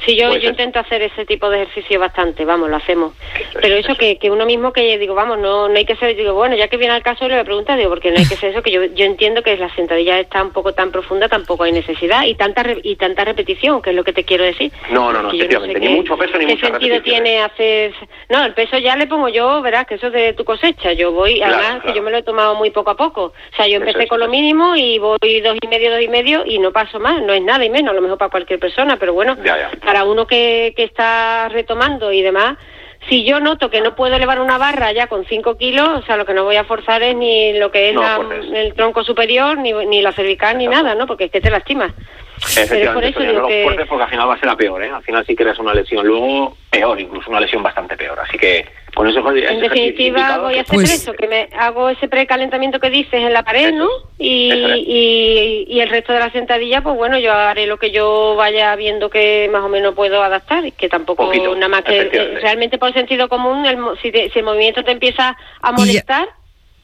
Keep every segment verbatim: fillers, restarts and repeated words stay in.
Sí, yo, pues yo intento hacer ese tipo de ejercicio bastante, vamos, lo hacemos. Pero eso que, que uno mismo que digo, vamos, no no hay que ser, digo, bueno, ya que viene al caso le voy a preguntar, digo, porque no hay que ser eso, que yo yo entiendo que la sentadilla está un poco tan profunda, tampoco hay necesidad, y tanta re, y tanta repetición, que es lo que te quiero decir. No, no, no, efectivamente, no sé ni qué, mucho peso ni mucha repetición. ¿Qué sentido tiene hacer...? No, el peso ya le pongo yo, verás, que eso es de tu cosecha, yo voy, claro, además, claro. que yo me lo he tomado muy poco a poco. O sea, yo empecé eso, con eso. lo mínimo y voy dos y medio, dos y medio, y no paso más, no es nada y menos, a lo mejor para cualquier persona, pero bueno, ya, ya. para uno que, que está retomando y demás, si yo noto que no puedo elevar una barra ya con cinco kilos, o sea, lo que no voy a forzar es ni lo que es no, la, el tronco superior, ni, ni la cervical, ni nada, ¿no? Porque es que te lastimas. Efectivamente, por eso, digo no que... lo fuertes porque al final va a ser la peor, ¿eh? Al final sí creas una lesión, luego peor, incluso una lesión bastante peor, así que con eso... En definitiva voy a hacer pues... eso, que me hago ese precalentamiento que dices en la pared, ¿no? Y, y, y el resto de la sentadilla, pues bueno, yo haré lo que yo vaya viendo que más o menos puedo adaptar, y que tampoco Poquito, nada más que... Eh, realmente por sentido común, el, si, te, si el movimiento te empieza a molestar... Ya...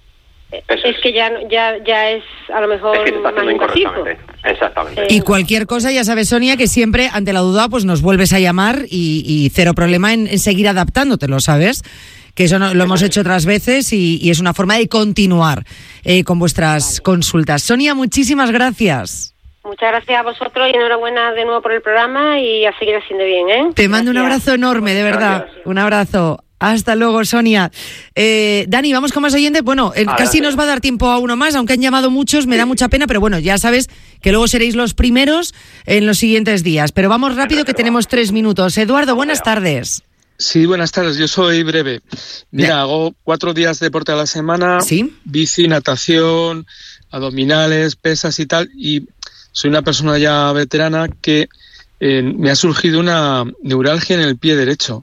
Eso es, es que ya ya ya es a lo mejor es que más invasivo. Exactamente. Y cualquier cosa, ya sabes, Sonia, que siempre ante la duda pues nos vuelves a llamar y, y cero problema en, en seguir adaptándote, ¿lo sabes? Que eso no, lo hemos hecho otras veces y, y es una forma de continuar eh, con vuestras vale. consultas. Sonia, muchísimas gracias. Muchas gracias a vosotros y enhorabuena de nuevo por el programa y a seguir haciendo bien, ¿eh? Te mando gracias. Un abrazo enorme, de verdad. Gracias. Un abrazo. Hasta luego, Sonia. Eh, Dani, vamos con más oyentes. Bueno, eh, casi nos va a dar tiempo a uno más, aunque han llamado muchos, me da mucha pena, pero bueno, ya sabes que luego seréis los primeros en los siguientes días. Pero vamos rápido, que tenemos tres minutos. Eduardo, buenas tardes. Sí, buenas tardes. Yo soy breve. Mira, Bien. hago cuatro días de deporte a la semana. ¿Sí? Bici, natación, abdominales, pesas y tal. Y soy una persona ya veterana que eh, me ha surgido una neuralgia en el pie derecho.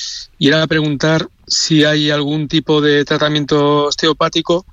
Y era preguntar si hay algún tipo de tratamiento osteopático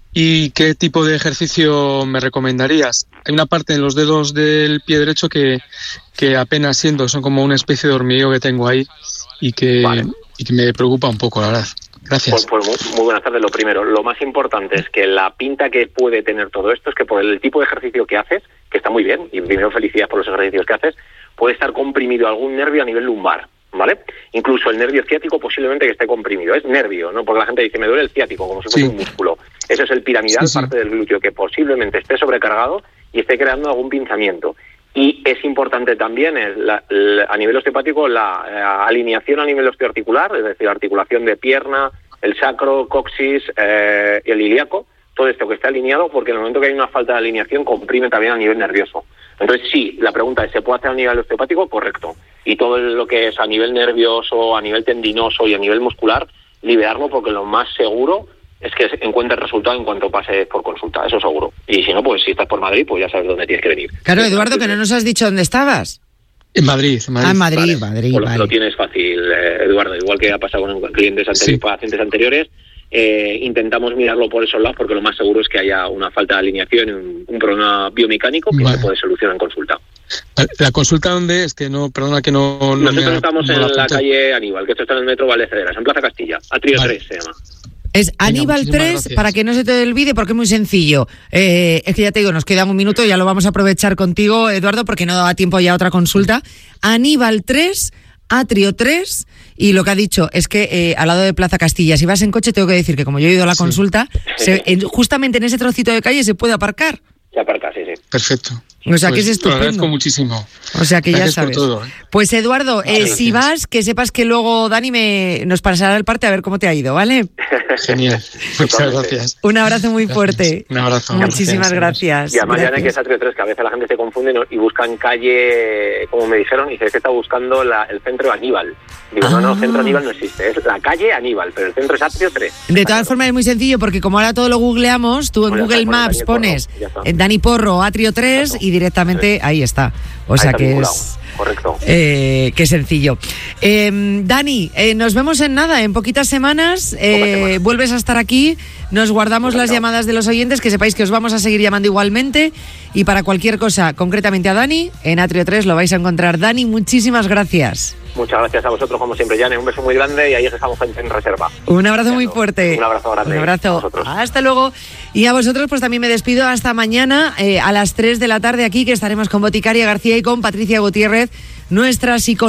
y qué tipo de ejercicio me recomendarías. Hay una parte en los dedos del pie derecho que, que apenas siento, son como una especie de hormigueo que tengo ahí y que, vale. y que me preocupa un poco, la verdad. Gracias. Pues, pues muy, muy buenas tardes. Lo primero, lo más importante es que la pinta que puede tener todo esto es que por el tipo de ejercicio que haces, que está muy bien, y primero felicidades por los ejercicios que haces, puede estar comprimido algún nervio a nivel lumbar. ¿Vale? Incluso el nervio ciático posiblemente que esté comprimido. Es nervio, ¿no? Porque la gente dice, me duele el ciático, como si fuese sí. un músculo. Eso es el piramidal, sí, sí. parte del glúteo, que posiblemente esté sobrecargado y esté creando algún pinzamiento. Y es importante también es la, la, a nivel osteopático la, la alineación a nivel osteoarticular, es decir, la articulación de pierna, el sacro, coxis eh, y el ilíaco, todo esto que esté alineado, porque en el momento que hay una falta de alineación comprime también a nivel nervioso. Entonces sí, la pregunta es, ¿se puede hacer a nivel osteopático? Correcto. Y todo lo que es a nivel nervioso, a nivel tendinoso y a nivel muscular, liberarlo, porque lo más seguro es que encuentres resultado en cuanto pase por consulta, eso seguro. Y si no, pues si estás por Madrid, pues ya sabes dónde tienes que venir. Claro, Eduardo, que no nos has dicho dónde estabas. En Madrid, en Madrid. Ah, en Madrid, vale. Madrid, pues vale. Lo tienes fácil, eh, Eduardo, igual que ha pasado con clientes anteriores, sí. pacientes anteriores. Eh, intentamos mirarlo por esos lados porque lo más seguro es que haya una falta de alineación y un, un problema biomecánico que vale. se puede solucionar en consulta. ¿La consulta dónde es? Que no, perdona que no... no Nosotros me, estamos no en la, la calle Aníbal, que esto está en el metro Valdecederas, en Plaza Castilla, Atrio vale. tres se llama. Es Aníbal tres, gracias. Para que no se te olvide, porque es muy sencillo. Eh, es que ya te digo, nos queda un minuto, ya lo vamos a aprovechar contigo, Eduardo, porque no daba tiempo ya a otra consulta. Aníbal tres, Atrio tres, y lo que ha dicho es que eh, al lado de Plaza Castilla, si vas en coche, tengo que decir que como yo he ido a la sí. consulta, se, en, justamente en ese trocito de calle se puede aparcar. Se aparca, sí, sí. Perfecto. O sea, pues, que es estupendo. Te agradezco muchísimo. O sea, que gracias ya sabes. Por todo, ¿eh? Pues Eduardo, eh, si vas, que sepas que luego Dani me nos pasará el parte a ver cómo te ha ido, ¿vale? Genial. Muchas gracias. Un abrazo muy gracias. fuerte. Un abrazo. Muchísimas gracias. Y además gracias. ya que es Atrio tres, que a veces la gente se confunde, ¿no? Y buscan calle, como me dijeron, y dice que está buscando la, el centro Aníbal. Digo, ah. no, no, el centro Aníbal no existe, es la calle Aníbal, pero el centro es Atrio tres. De todas formas es muy sencillo, porque como ahora todo lo googleamos, tú en bueno, Google Maps Dani pones Porro, Dani Porro, Atrio tres Exacto. y directamente sí. ahí está. O ahí sea que vinculado. es... Correcto. Eh, qué sencillo. Eh, Dani, eh, nos vemos en nada, en poquitas semanas. Eh, semanas. Vuelves a estar aquí. Nos guardamos las llamadas de los oyentes, que sepáis que os vamos a seguir llamando igualmente. Y para cualquier cosa, concretamente a Dani, en Atrio tres lo vais a encontrar. Dani, muchísimas gracias. Muchas gracias a vosotros, como siempre, Jane. Un beso muy grande y ahí os dejamos en, en reserva. Un abrazo muy fuerte. Un abrazo grande. Un abrazo. Hasta luego. Y a vosotros, pues también me despido hasta mañana eh, a las tres de la tarde aquí, que estaremos con Boticaria García y con Patricia Gutiérrez, nuestra psicóloga.